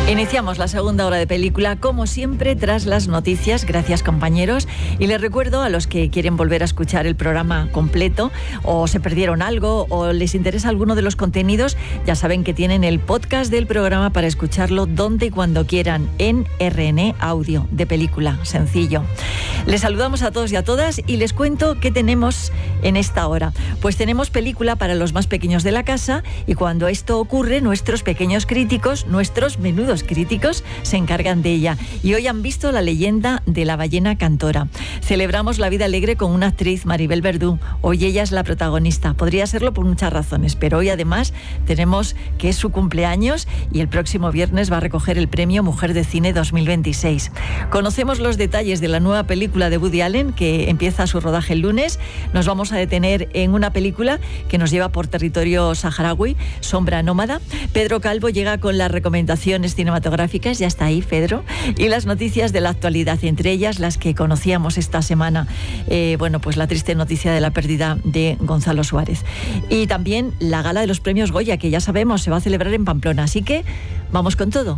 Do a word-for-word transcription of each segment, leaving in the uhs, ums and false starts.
Iniciamos la segunda hora de película, como siempre, tras las noticias. Gracias, compañeros. Y les recuerdo a los que quieren volver a escuchar el programa completo, o se perdieron algo, o les interesa alguno de los contenidos, ya saben que tienen el podcast del programa para escucharlo donde y cuando quieran, en R N E Audio, de película, sencillo. Les saludamos a todos y a todas y les cuento qué tenemos en esta hora. Pues tenemos película para los más pequeños de la casa, y cuando esto ocurre, nuestros pequeños críticos, nuestros menudos críticos, se encargan de ella. Y hoy han visto La leyenda de la ballena cantora. Celebramos la vida alegre con una actriz, Maribel Verdú. Hoy ella es la protagonista. Podría serlo por muchas razones, pero hoy además tenemos que es su cumpleaños y el próximo viernes va a recoger el premio Mujer de Cine dos mil veintiséis. Conocemos los detalles de la nueva película de Woody Allen, que empieza su rodaje el lunes. Nos vamos a detener en una película que nos lleva por territorio saharaui, Sombra nómada. Pedro Calvo llega con las recomendaciones cinematográficas, ya está ahí Pedro, y las noticias de la actualidad, entre ellas las que conocíamos esta semana. Eh, bueno, pues la triste noticia de la pérdida de Gonzalo Suárez. Y también la gala de los premios Goya, que ya sabemos se va a celebrar en Pamplona, así que vamos con todo.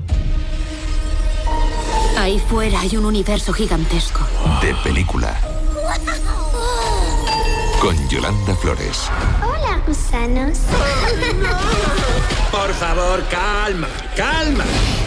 Ahí fuera hay un universo gigantesco. De película. Con Yolanda Flores. Hola, gusanos. Por favor, calma, calma.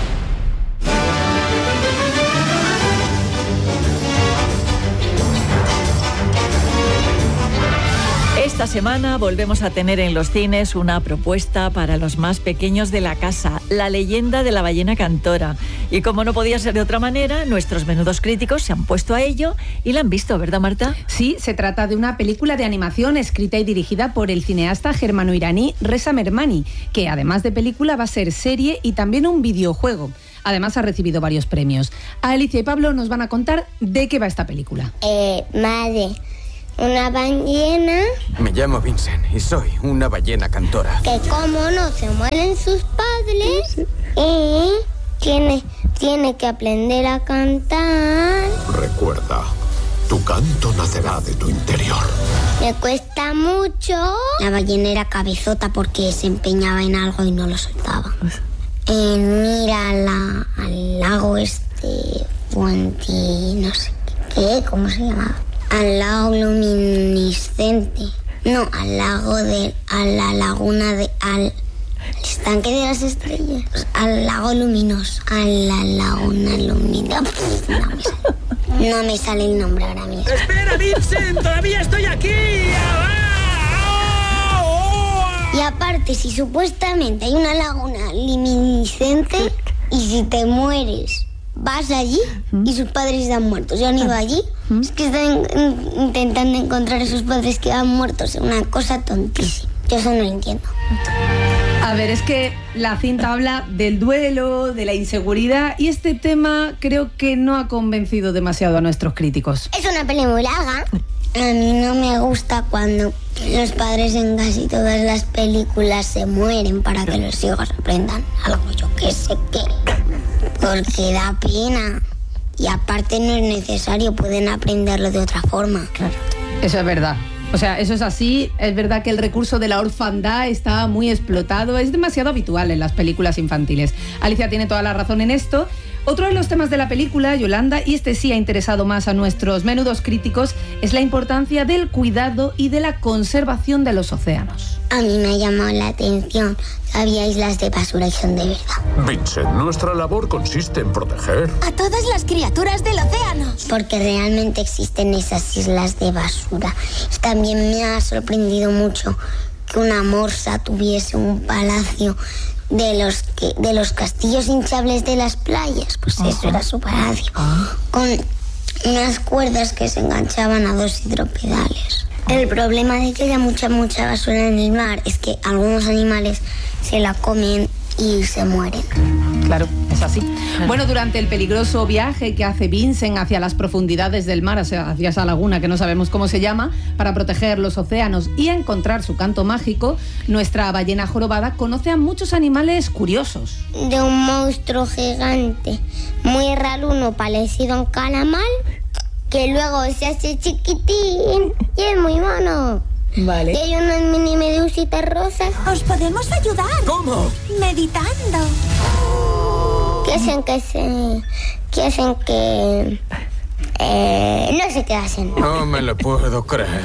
Esta semana volvemos a tener en los cines una propuesta para los más pequeños de la casa, La leyenda de la ballena cantora. Y como no podía ser de otra manera, nuestros menudos críticos se han puesto a ello y la han visto, ¿verdad, Marta? Sí, se trata de una película de animación escrita y dirigida por el cineasta germano-iraní Reza Mermani, que además de película va a ser serie y también un videojuego. Además ha recibido varios premios. Alicia y Pablo nos van a contar de qué va esta película. Eh, madre... Una ballena... Me llamo Vincent y soy una ballena cantora. Que como no se mueren sus padres, y tiene, tiene que aprender a cantar. Recuerda, tu canto nacerá de tu interior. Me cuesta mucho. La ballena era cabezota porque se empeñaba en algo y no lo soltaba. Eh, mira la, al lago este... Fuenti... no sé qué, ¿cómo se llamaba? Al lago luminiscente. No, al lago de... a la laguna de... al estanque de las estrellas. Al lago luminoso. A la laguna luminosa. No me sale, no me sale el nombre ahora mismo. ¡Espera, Vincent! ¡Todavía estoy aquí! Y aparte, si supuestamente hay una laguna luminiscente y si te mueres... vas allí y sus padres están muertos. ¿Ya han ido allí? Es que están intentando encontrar a sus padres que han muerto. Es una cosa tontísima. Yo eso no lo entiendo. A ver, es que la cinta habla del duelo, de la inseguridad, y este tema creo que no ha convencido demasiado a nuestros críticos. Es una peli muy larga. A mí no me gusta cuando los padres en casi todas las películas se mueren para que los hijos aprendan algo, yo que sé qué. Porque da pena. Y aparte no es necesario, pueden aprenderlo de otra forma. Claro, eso es verdad. O sea, eso es así. Es verdad que el recurso de la orfandad está muy explotado. Es demasiado habitual en las películas infantiles. Alicia tiene toda la razón en esto. Otro de los temas de la película, Yolanda, y este sí ha interesado más a nuestros menudos críticos, es la importancia del cuidado y de la conservación de los océanos. A mí me ha llamado la atención que había islas de basura y son de verdad. Vincent, nuestra labor consiste en proteger a todas las criaturas del océano. Porque realmente existen esas islas de basura. Y también me ha sorprendido mucho que una morsa tuviese un palacio de los que de los castillos hinchables de las playas. Pues uh-huh. Eso era su palacio. Uh-huh. Con unas cuerdas que se enganchaban a dos hidropedales. El problema de que haya mucha, mucha basura en el mar es que algunos animales se la comen y se mueren. Claro, es así. Bueno, durante el peligroso viaje que hace Vincent hacia las profundidades del mar, hacia esa laguna que no sabemos cómo se llama, para proteger los océanos y encontrar su canto mágico, nuestra ballena jorobada conoce a muchos animales curiosos. De un monstruo gigante, muy raro, uno parecido a un calamar, que luego se hace chiquitín y es muy mono. Vale. Y hay unas mini medusitas rosas. ¿Os podemos ayudar? ¿Cómo? Meditando. Que hacen que se... que hacen que... Eh, no sé qué hacen. No me lo puedo creer.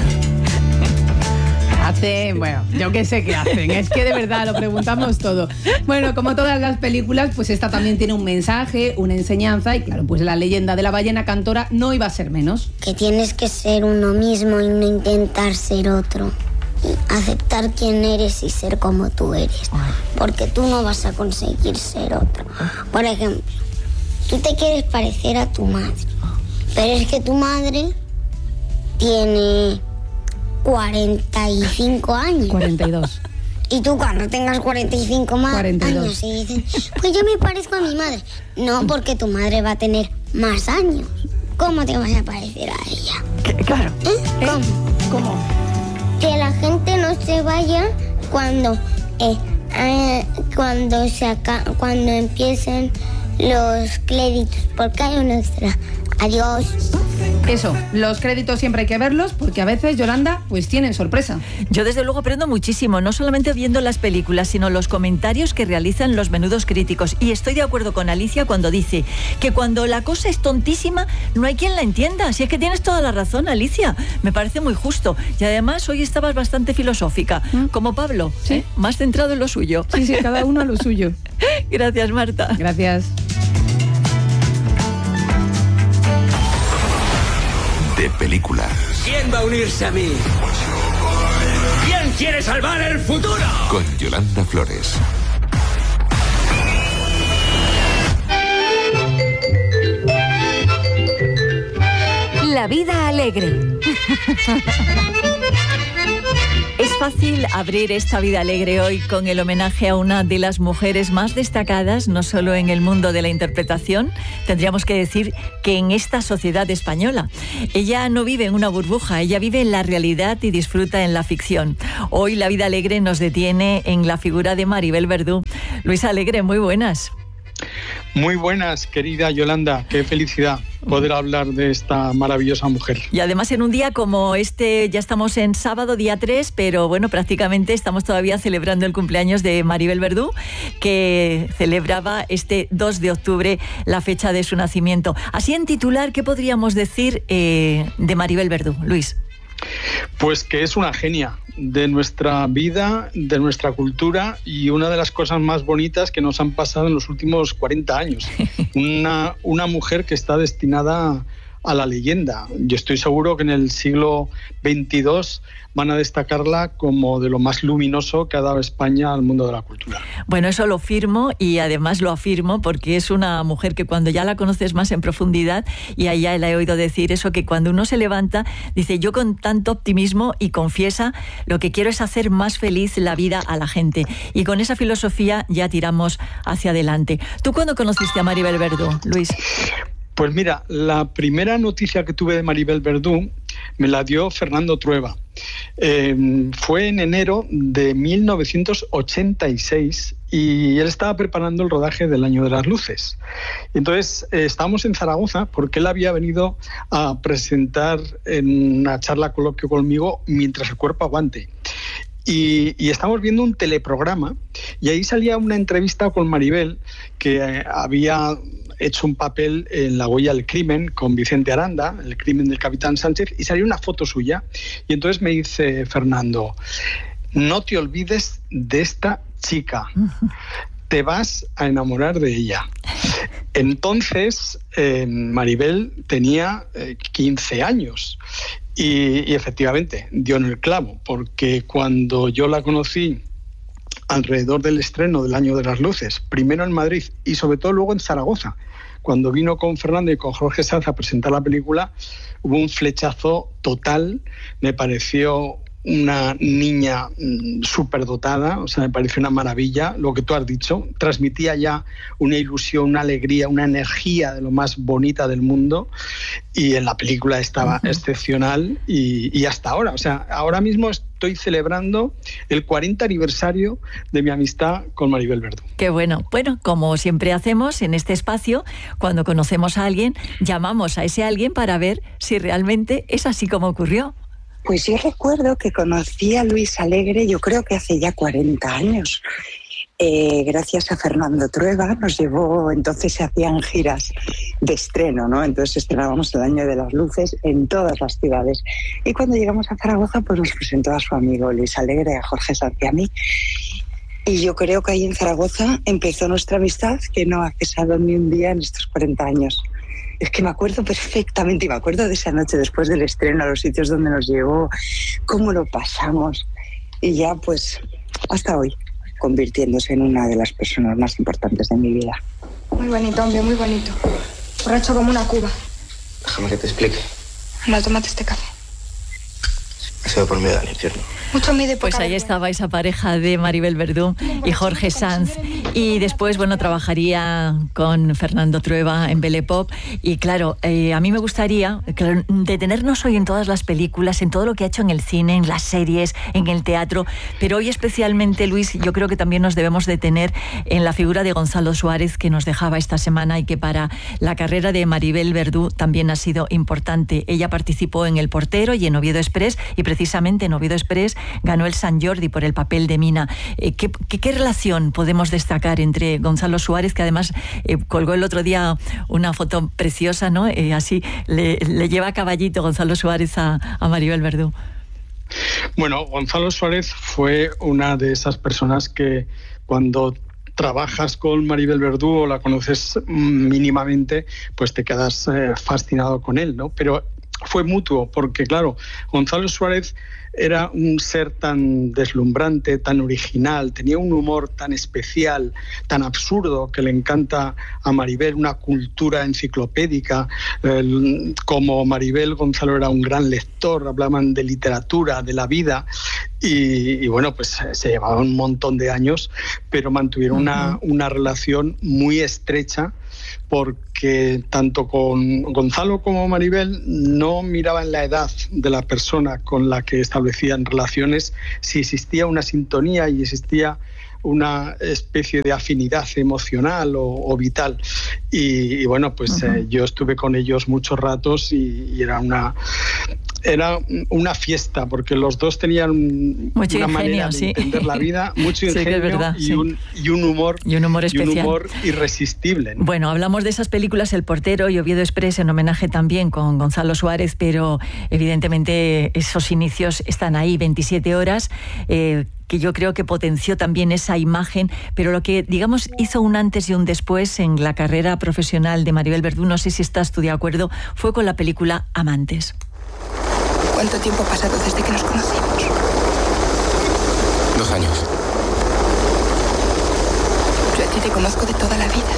Hacen, bueno, yo qué sé qué hacen, es que de verdad lo preguntamos todo. Bueno, como todas las películas, pues esta también tiene un mensaje, una enseñanza y claro, pues la leyenda de la ballena cantora no iba a ser menos. Que tienes que ser uno mismo y no intentar ser otro. Y aceptar quién eres y ser como tú eres. Porque tú no vas a conseguir ser otro. Por ejemplo, tú te quieres parecer a tu madre, pero es que tu madre tiene cuarenta y cinco años. cuarenta y dos. Y tú cuando tengas cuarenta y cinco más cuarenta y dos años y dices, pues yo me parezco a mi madre. No, porque tu madre va a tener más años. ¿Cómo te vas a parecer a ella? Claro. ¿Eh? ¿Cómo? ¿Cómo? Que la gente no se vaya cuando eh, eh, cuando se aca- cuando empiecen los créditos, porque hay un extra. Adiós. Eso, los créditos siempre hay que verlos porque a veces, Yolanda, pues tienen sorpresa. Yo desde luego aprendo muchísimo, no solamente viendo las películas, sino los comentarios que realizan los menudos críticos. Y estoy de acuerdo con Alicia cuando dice que cuando la cosa es tontísima, no hay quien la entienda. Si es que tienes toda la razón, Alicia. Me parece muy justo. Y además hoy estabas bastante filosófica, ¿Mm? como Pablo, ¿Sí? ¿eh? Más centrado en lo suyo. Sí, sí, cada uno a lo suyo. Gracias, Marta. Gracias. De película. ¿Quién va a unirse a mí? ¿Quién quiere salvar el futuro? Con Yolanda Flores. La vida alegre. Es fácil abrir esta vida alegre hoy con el homenaje a una de las mujeres más destacadas, no solo en el mundo de la interpretación, tendríamos que decir que en esta sociedad española. Ella no vive en una burbuja, ella vive en la realidad y disfruta en la ficción. Hoy la vida alegre nos detiene en la figura de Maribel Verdú. Luisa Alegre, muy buenas. Muy buenas, querida Yolanda. Qué felicidad poder hablar de esta maravillosa mujer. Y además en un día como este, ya estamos en sábado, día tres, pero bueno, prácticamente estamos todavía celebrando el cumpleaños de Maribel Verdú, que celebraba este dos de octubre la fecha de su nacimiento. Así en titular, ¿qué podríamos decir eh, de Maribel Verdú, Luis? Pues que es una genia de nuestra vida, de nuestra cultura y una de las cosas más bonitas que nos han pasado en los últimos cuarenta años. Una, una mujer que está destinada a la leyenda. Yo estoy seguro que en el siglo veintidós van a destacarla como de lo más luminoso que ha dado España al mundo de la cultura. Bueno, eso lo firmo y además lo afirmo porque es una mujer que cuando ya la conoces más en profundidad, y a ella la he oído decir eso, que cuando uno se levanta, dice yo con tanto optimismo y confiesa, lo que quiero es hacer más feliz la vida a la gente. Y con esa filosofía ya tiramos hacia adelante. ¿Tú cuándo conociste a Maribel Verdú, Luis? Pues mira, la primera noticia que tuve de Maribel Verdú me la dio Fernando Trueba. Eh, fue en enero de mil novecientos ochenta y seis y él estaba preparando el rodaje del Año de las Luces. Entonces eh, estábamos en Zaragoza porque él había venido a presentar en una charla coloquio conmigo Mientras el cuerpo aguante. Y, y estamos viendo un teleprograma y ahí salía una entrevista con Maribel que eh, había hecho un papel en La huella del crimen con Vicente Aranda, el crimen del capitán Sánchez, y salió una foto suya. Y entonces me dice Fernando, no te olvides de esta chica, te vas a enamorar de ella. Entonces eh, Maribel tenía eh, quince años y, y efectivamente dio en el clavo, porque cuando yo la conocí alrededor del estreno del Año de las Luces, primero en Madrid y sobre todo luego en Zaragoza, cuando vino con Fernando y con Jorge Sanz a presentar la película, hubo un flechazo total. Me pareció una niña mmm, superdotada, o sea, me pareció una maravilla, lo que tú has dicho. Transmitía ya una ilusión, una alegría, una energía de lo más bonita del mundo, y en la película estaba uh-huh. excepcional y, y hasta ahora, o sea, ahora mismo estoy celebrando el cuarenta aniversario de mi amistad con Maribel Verdú. Qué bueno. Bueno, como siempre hacemos en este espacio, cuando conocemos a alguien, llamamos a ese alguien para ver si realmente es así como ocurrió. Pues yo recuerdo que conocí a Luis Alegre, yo creo que hace ya cuarenta años. eh, gracias a Fernando Trueba, nos llevó, entonces se hacían giras de estreno, ¿no? Entonces estrenábamos el Año de las Luces en todas las ciudades. Y cuando llegamos a Zaragoza, pues nos presentó a su amigo Luis Alegre, a Jorge Sanz y a mí. Y yo creo que ahí en Zaragoza empezó nuestra amistad, que no ha cesado ni un día en estos cuarenta años. Es que me acuerdo perfectamente, y me acuerdo de esa noche después del estreno, a los sitios donde nos llevó, cómo lo pasamos. Y ya, pues, hasta hoy, convirtiéndose en una de las personas más importantes de mi vida. Muy bonito, hombre, muy bonito. Borracho como una cuba. Déjame que te explique. Anda, tómate este café. Ha sido por miedo al infierno. Mucho miedo. Pues ahí estaba esa pareja de Maribel Verdú y Jorge Sanz. Y después, bueno, trabajaría con Fernando Trueba en Belle Pop. Y claro, eh, a mí me gustaría claro, detenernos hoy en todas las películas, en todo lo que ha hecho en el cine, en las series, en el teatro. Pero hoy especialmente, Luis, yo creo que también nos debemos detener en la figura de Gonzalo Suárez, que nos dejaba esta semana y que para la carrera de Maribel Verdú también ha sido importante. Ella participó en El Portero y en Oviedo Express, y precisamente en Oviedo Express ganó el Sant Jordi por el papel de Mina. Eh, ¿qué, qué, ¿Qué relación podemos destacar entre Gonzalo Suárez, que además eh, colgó el otro día una foto preciosa, ¿no? Eh, así le, le lleva a caballito Gonzalo Suárez a, a Maribel Verdú. Bueno, Gonzalo Suárez fue una de esas personas que cuando trabajas con Maribel Verdú o la conoces mínimamente, pues te quedas eh, fascinado con él, ¿no? Pero fue mutuo, porque claro, Gonzalo Suárez era un ser tan deslumbrante, tan original, tenía un humor tan especial, tan absurdo, que le encanta a Maribel, una cultura enciclopédica. Eh, como Maribel, Gonzalo era un gran lector, hablaban de literatura, de la vida, y, y bueno, pues se llevaban un montón de años, pero mantuvieron uh-huh. una, una relación muy estrecha, porque tanto con Gonzalo como Maribel no miraban la edad de la persona con la que establecían relaciones, si existía una sintonía y existía una especie de afinidad emocional o, o vital. Y, y bueno, pues uh-huh. eh, yo estuve con ellos muchos ratos y, y era una era una fiesta, porque los dos tenían mucho una ingenio, manera de sí. entender la vida, mucho ingenio sí, verdad, y, sí. un, y un humor y un humor especial, y un humor irresistible, ¿no? Bueno, hablamos de esas películas, El Portero y Oviedo Express, en homenaje también con Gonzalo Suárez, pero evidentemente esos inicios están ahí, veintisiete horas, eh, que yo creo que potenció también esa imagen, pero lo que, digamos, hizo un antes y un después en la carrera profesional de Maribel Verdú, no sé si estás tú de acuerdo, fue con la película Amantes. ¿Cuánto tiempo ha pasado desde que nos conocimos? Dos años. Yo a ti te conozco de toda la vida.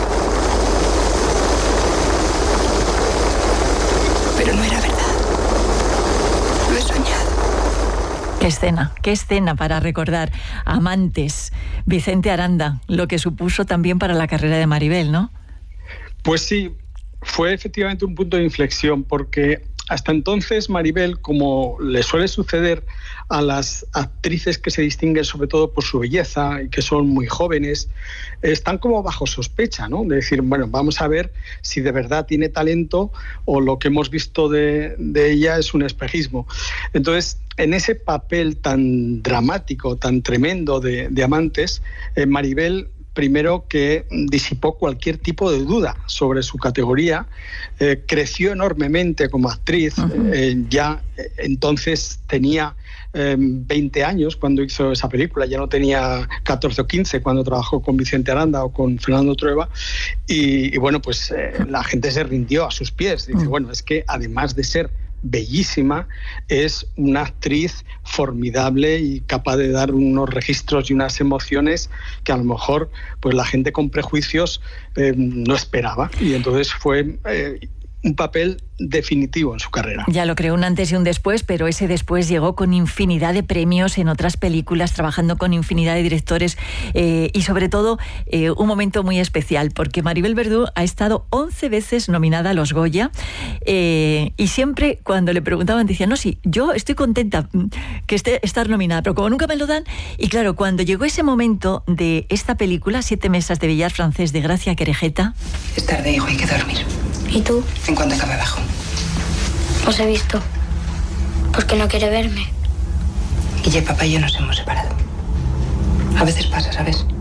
Pero no era verdad. Lo he soñado. Qué escena, qué escena para recordar. Amantes, Vicente Aranda, lo que supuso también para la carrera de Maribel, ¿no? Pues sí, fue efectivamente un punto de inflexión, porque hasta entonces Maribel, como le suele suceder a las actrices que se distinguen sobre todo por su belleza y que son muy jóvenes, están como bajo sospecha, ¿no? De decir, bueno, vamos a ver si de verdad tiene talento o lo que hemos visto de, de ella es un espejismo. Entonces, en ese papel tan dramático, tan tremendo de, de Amantes, eh, Maribel primero que disipó cualquier tipo de duda sobre su categoría, eh, creció enormemente como actriz, uh-huh. eh, ya eh, entonces tenía eh, veinte años cuando hizo esa película, ya no tenía catorce o quince cuando trabajó con Vicente Aranda o con Fernando Trueba, y, y bueno, pues eh, la gente se rindió a sus pies, dice, uh-huh. bueno, es que además de ser bellísima, es una actriz formidable y capaz de dar unos registros y unas emociones que a lo mejor pues la gente con prejuicios eh, no esperaba, y entonces fue eh, un papel definitivo en su carrera. Ya lo creo, un antes y un después, pero ese después llegó con infinidad de premios en otras películas, trabajando con infinidad de directores eh, y sobre todo eh, un momento muy especial, porque Maribel Verdú ha estado once veces nominada a los Goya eh, y siempre cuando le preguntaban decía, no, sí, yo estoy contenta que esté estar nominada, pero como nunca me lo dan, y claro, cuando llegó ese momento de esta película, Siete mesas de billar francés de Gracia Querejeta. Es tarde, hijo, hay que dormir. ¿Y tú? En cuanto acabe abajo. Os he visto. ¿Por qué no quiere verme? Guille, papá y yo nos hemos separado. A veces pasa, ¿sabes?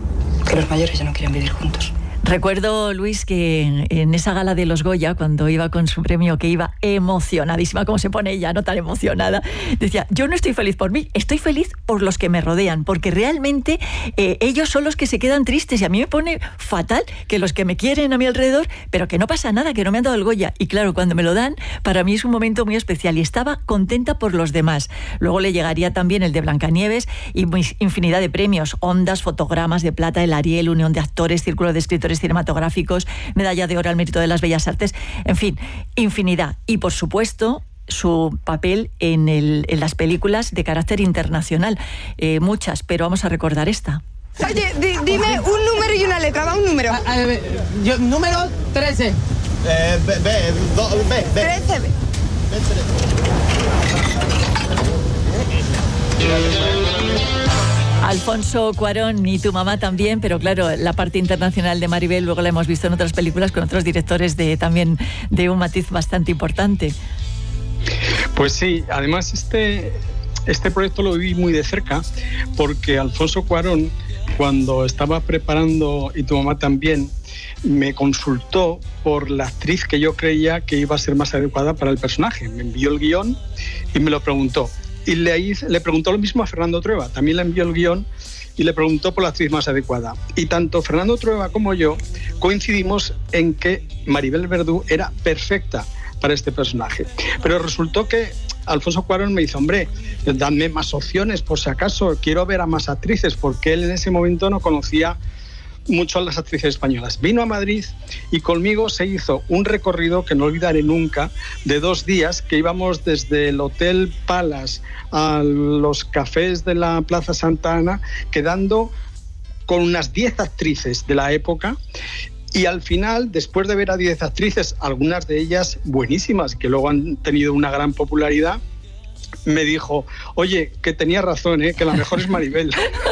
que los mayores ya no quieren vivir juntos. Recuerdo, Luis, que en esa gala de los Goya, cuando iba con su premio, que iba emocionadísima, como se pone ella, no tan emocionada, decía, yo no estoy feliz por mí, estoy feliz por los que me rodean, porque realmente eh, ellos son los que se quedan tristes, y a mí me pone fatal que los que me quieren a mi alrededor, pero que no pasa nada, que no me han dado el Goya. Y claro, cuando me lo dan, para mí es un momento muy especial, y estaba contenta por los demás. Luego le llegaría también el de Blancanieves y infinidad de premios, Ondas, Fotogramas de Plata, el Ariel, Unión de Actores, Círculo de Escritores Cinematográficos, Medalla de Oro al Mérito de las Bellas Artes, en fin, infinidad. Y por supuesto, su papel en, el, en las películas de carácter internacional, eh, muchas, pero vamos a recordar esta. Oye, di, dime un número y una letra, va un número. A, a ver, yo, número trece. Eh, B, B, do, B, B. trece. B. Alfonso Cuarón y Tu mamá también, pero claro, la parte internacional de Maribel luego la hemos visto en otras películas con otros directores de también de un matiz bastante importante. Pues sí, además este, este proyecto lo viví muy de cerca, porque Alfonso Cuarón, cuando estaba preparando Y tu mamá también, me consultó por la actriz que yo creía que iba a ser más adecuada para el personaje. Me envió el guión y me lo preguntó. Y le, le preguntó lo mismo a Fernando Trueba, también le envió el guión y le preguntó por la actriz más adecuada. Y tanto Fernando Trueba como yo coincidimos en que Maribel Verdú era perfecta para este personaje. Pero resultó que Alfonso Cuarón me dice, hombre, dadme más opciones por si acaso, quiero ver a más actrices, porque él en ese momento no conocía mucho a las actrices españolas. Vino a Madrid y conmigo se hizo un recorrido que no olvidaré nunca, de dos días, que íbamos desde el Hotel Palace a los cafés de la Plaza Santa Ana, quedando con unas diez actrices de la época. Y al final, después de ver a diez actrices, algunas de ellas buenísimas, que luego han tenido una gran popularidad, me dijo, oye, que tenía razón, ¿eh? Que la mejor es Maribel.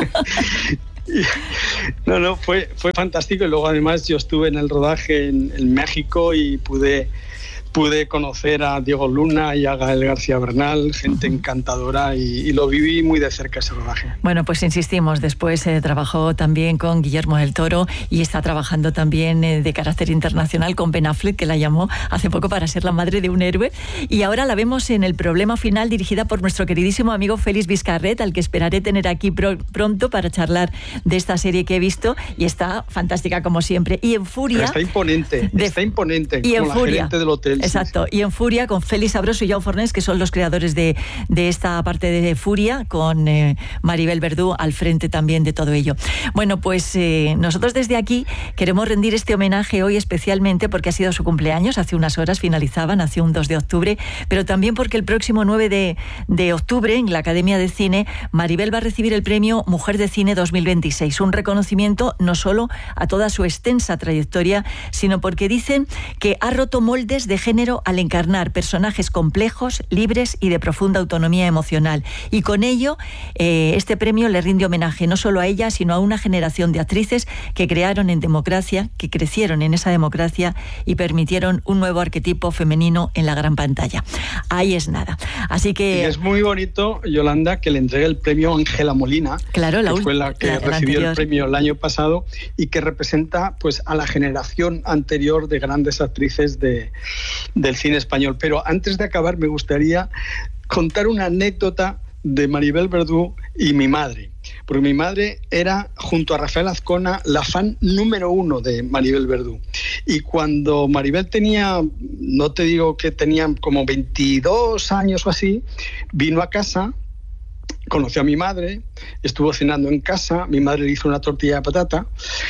No, no, fue, fue fantástico. Y luego además yo estuve en el rodaje en, en México y pude, pude conocer a Diego Luna y a Gael García Bernal, gente encantadora, y, y lo viví muy de cerca ese rodaje. Bueno, pues insistimos, después eh, trabajó también con Guillermo del Toro y está trabajando también eh, de carácter internacional con Ben Affleck, que la llamó hace poco para ser la madre de un héroe, y ahora la vemos en El problema final, dirigida por nuestro queridísimo amigo Félix Vizcarret, al que esperaré tener aquí pro- pronto para charlar de esta serie que he visto, y está fantástica como siempre. Y en Furia... Pero está imponente, de, está imponente, y en como Furia, la gerente del hotel. Exacto, y en Furia con Félix Sabroso y Jau Fornés, que son los creadores de, de esta parte de Furia, con eh, Maribel Verdú al frente también de todo ello. Bueno, pues eh, nosotros desde aquí queremos rendir este homenaje hoy especialmente porque ha sido su cumpleaños, hace unas horas finalizaba, nació un dos de octubre, pero también porque el próximo nueve de octubre en la Academia de Cine, Maribel va a recibir el premio Mujer de Cine dos mil veintiséis, un reconocimiento no solo a toda su extensa trayectoria, sino porque dicen que ha roto moldes de género al encarnar personajes complejos, libres y de profunda autonomía emocional. Y con ello, eh, este premio le rinde homenaje no solo a ella, sino a una generación de actrices que crearon en democracia, que crecieron en esa democracia y permitieron un nuevo arquetipo femenino en la gran pantalla. Ahí es nada. Así que... Y es muy bonito, Yolanda, que le entregue el premio Ángela Molina, claro, la que fue la que la, recibió la el premio el año pasado y que representa pues a la generación anterior de grandes actrices de del cine español. Pero antes de acabar me gustaría contar una anécdota de Maribel Verdú y mi madre, porque mi madre era, junto a Rafael Azcona, la fan número uno de Maribel Verdú. Y cuando Maribel tenía, no te digo que tenía como veintidós años o así, vino a casa, conoció a mi madre, estuvo cenando en casa, mi madre le hizo una tortilla de patata.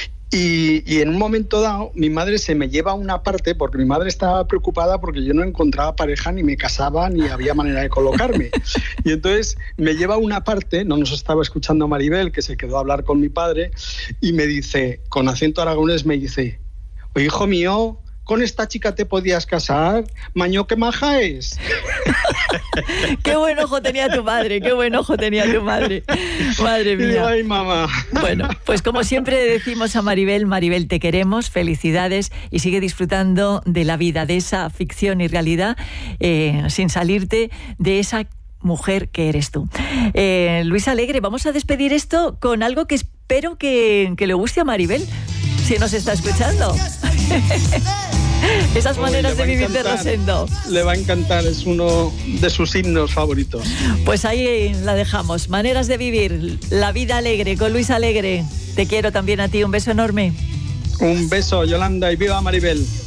Y, y en un momento dado mi madre se me lleva a una parte, porque mi madre estaba preocupada porque yo no encontraba pareja, ni me casaba, ni había manera de colocarme. Y entonces me lleva a una parte, no nos estaba escuchando Maribel, que se quedó a hablar con mi padre, y me dice, con acento aragonés, me dice, oye, hijo mío, ¿con esta chica te podías casar? Maño, qué maja es. Qué buen ojo tenía tu madre, qué buen ojo tenía tu madre. Madre mía. Ay, mamá. Bueno, pues como siempre decimos a Maribel, Maribel, te queremos, felicidades y sigue disfrutando de la vida, de esa ficción y realidad, eh, sin salirte de esa mujer que eres tú. Eh, Luis Alegre, vamos a despedir esto con algo que es espero que, que le guste a Maribel, si nos está escuchando. Esas Uy, maneras de vivir de Rosendo. Le va a encantar, es uno de sus himnos favoritos. Pues ahí la dejamos. Maneras de vivir, la vida alegre con Luis Alegre. Te quiero también a ti, un beso enorme. Un beso, Yolanda, y viva Maribel.